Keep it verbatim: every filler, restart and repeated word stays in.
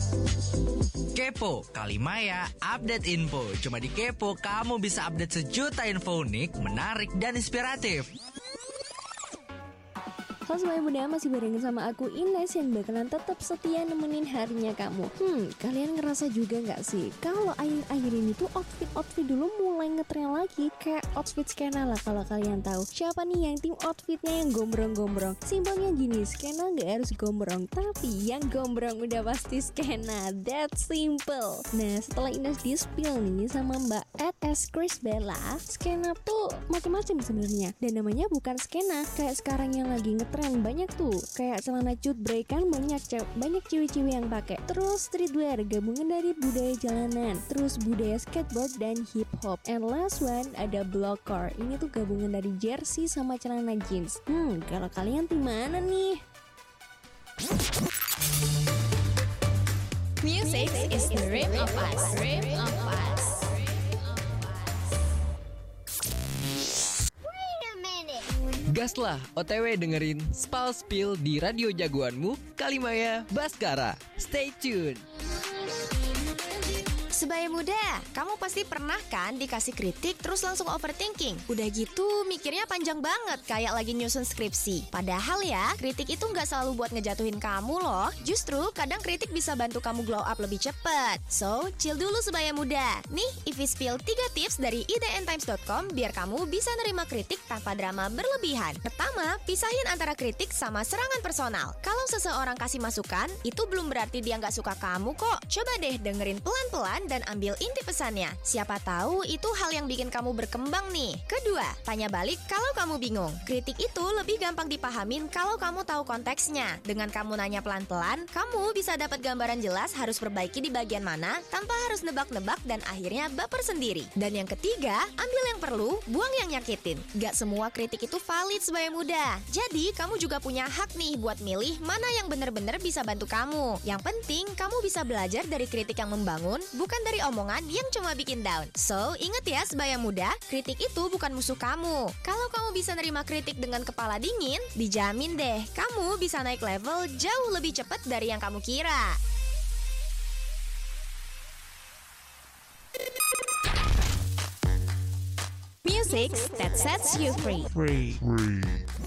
Kepo, Kalimaya, update info. Cuma di Kepo, kamu bisa update sejuta info unik, menarik, dan inspiratif. Halo semuanya muda, masih barengan sama aku Ines yang bakalan tetap setia nemenin harinya kamu. Hmm, kalian ngerasa juga gak sih kalau akhir-akhir ini tuh outfit-outfit dulu mulai ngetren lagi, kayak outfit skena lah kalau kalian tahu. Siapa nih yang tim outfitnya yang gombrong-gombrong? Simpelnya gini, skena gak harus gombrong, tapi yang gombrong udah pasti skena. That's simple. Nah, setelah Ines di-spill nih sama Mbak at S Chris Bella, skena tuh macam-macam sebenarnya. Dan namanya bukan skena kayak sekarang yang lagi ngetren banyak tuh, kayak celana cut break kan banyak cew- banyak cewek-cewek yang pakai. Terus streetwear, gabungan dari budaya jalanan, terus budaya skateboard dan hip hop. And last one ada blockcore. Ini tuh gabungan dari jersey sama celana jeans. Hmm, kalau kalian tim mana nih? Music is the rhythm of us. Rhythm of us. Gaslah, O T W dengerin Spal Spill di radio jagoanmu, Kalimaya Baskara. Stay tune. Sebaya muda, kamu pasti pernah kan dikasih kritik terus langsung overthinking. Udah gitu mikirnya panjang banget kayak lagi nyusun skripsi. Padahal ya, kritik itu gak selalu buat ngejatuhin kamu loh. Justru kadang kritik bisa bantu kamu glow up lebih cepet. So, chill dulu sebaya muda. Nih, Ivy spill tiga tips dari i d n times dot com biar kamu bisa nerima kritik tanpa drama berlebihan. Pertama, pisahin antara kritik sama serangan personal. Kalau seseorang kasih masukan, itu belum berarti dia gak suka kamu kok. Coba deh dengerin pelan-pelan dan ambil inti pesannya. Siapa tahu itu hal yang bikin kamu berkembang nih. Kedua, tanya balik kalau kamu bingung. Kritik itu lebih gampang dipahamin kalau kamu tahu konteksnya. Dengan kamu nanya pelan-pelan, kamu bisa dapat gambaran jelas harus perbaiki di bagian mana tanpa harus nebak-nebak dan akhirnya baper sendiri. Dan yang ketiga, ambil yang perlu, buang yang nyakitin. Gak semua kritik itu valid sebaya muda. Jadi, kamu juga punya hak nih buat milih mana yang benar-benar bisa bantu kamu. Yang penting, kamu bisa belajar dari kritik yang membangun, bukan dari omongan yang cuma bikin down. So, ingat ya sebaya muda, kritik itu bukan musuh kamu. Kalau kamu bisa nerima kritik dengan kepala dingin, dijamin deh, kamu bisa naik level jauh lebih cepat dari yang kamu kira. Music that sets you free. Free. Free.